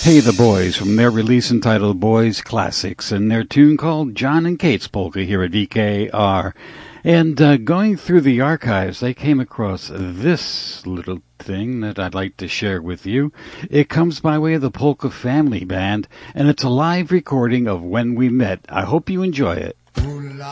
Hey the Boys from their release entitled Boys Classics and their tune called John and Kate's Polka here at VKR. And going through the archives, I came across this little thing that I'd like to share with you. It comes by way of the Polka Family Band, and it's a live recording of When We Met. I hope you enjoy it.